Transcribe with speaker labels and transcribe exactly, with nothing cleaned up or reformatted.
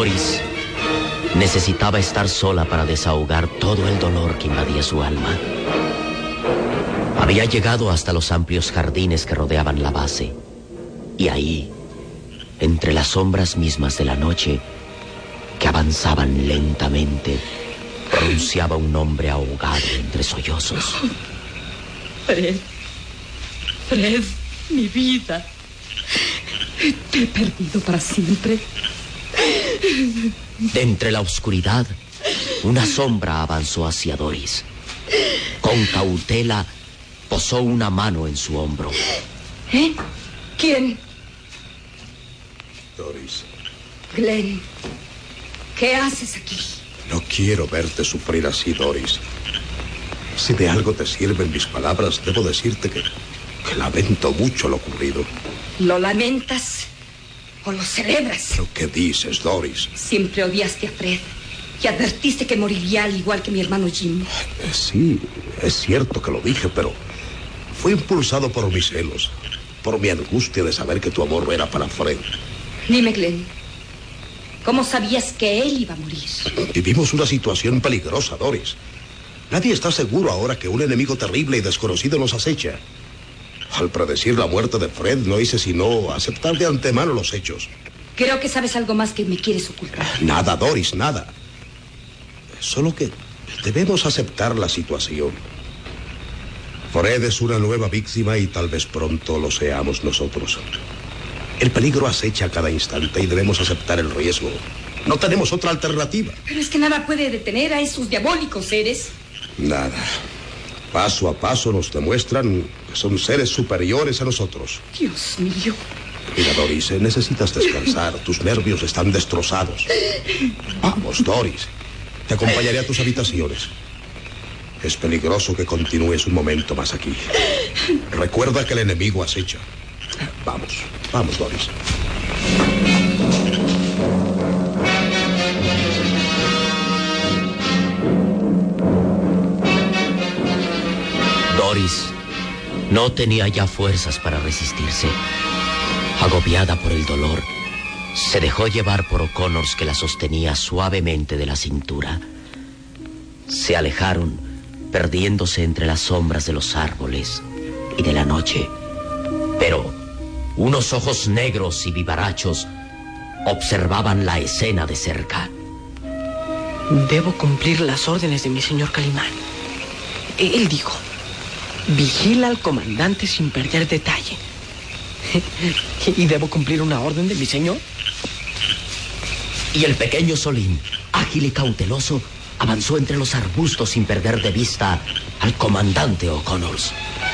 Speaker 1: Doris necesitaba estar sola para desahogar todo el dolor que invadía su alma. Había llegado hasta los amplios jardines que rodeaban la base, y ahí, entre las sombras mismas de la noche, que avanzaban lentamente, pronunciaba un nombre ahogado entre sollozos.
Speaker 2: Fred, Fred, mi vida, te he perdido para siempre.
Speaker 1: De entre la oscuridad, una sombra avanzó hacia Doris. Con cautela, posó una mano en su hombro.
Speaker 2: ¿Eh? ¿Quién?
Speaker 3: Doris.
Speaker 2: Glenn, ¿qué haces aquí?
Speaker 3: No quiero verte sufrir así, Doris. Si de algo te sirven mis palabras, debo decirte que, que lamento mucho lo ocurrido.
Speaker 2: ¿Lo lamentas o lo celebras?
Speaker 3: ¿Pero qué dices, Doris?
Speaker 2: Siempre odiaste a Fred y advertiste que moriría al igual que mi hermano Jim.
Speaker 3: Eh, sí, es cierto que lo dije, pero fue impulsado por mis celos, por mi angustia de saber que tu amor era para Fred.
Speaker 2: Dime, Glenn, ¿cómo sabías que él iba a morir?
Speaker 3: Vivimos una situación peligrosa, Doris. Nadie está seguro ahora que un enemigo terrible y desconocido nos acecha. Al predecir la muerte de Fred, no hice sino aceptar de antemano los hechos.
Speaker 2: Creo que sabes algo más que me quieres ocultar.
Speaker 3: Nada, Doris, nada. Solo que debemos aceptar la situación. Fred es una nueva víctima y tal vez pronto lo seamos nosotros. El peligro acecha a cada instante y debemos aceptar el riesgo. No tenemos otra alternativa.
Speaker 2: Pero es que nada puede detener a esos diabólicos seres.
Speaker 3: Nada. Paso a paso nos demuestran que son seres superiores a nosotros.
Speaker 2: Dios mío.
Speaker 3: Mira, Doris, necesitas descansar. Tus nervios están destrozados. Vamos, Doris. Te acompañaré a tus habitaciones. Es peligroso que continúes un momento más aquí. Recuerda que el enemigo acecha. Vamos, vamos, Doris.
Speaker 1: Doris no tenía ya fuerzas para resistirse. Agobiada por el dolor, se dejó llevar por O'Connors, que la sostenía suavemente de la cintura. Se alejaron, perdiéndose entre las sombras de los árboles y de la noche. Pero unos ojos negros y vivarachos observaban la escena de cerca.
Speaker 4: Debo cumplir las órdenes de mi señor Calimán. Él dijo: vigila al comandante sin perder detalle. ¿Y debo cumplir una orden de mi señor?
Speaker 1: Y el pequeño Solín, ágil y cauteloso, avanzó entre los arbustos sin perder de vista al comandante O'Connors.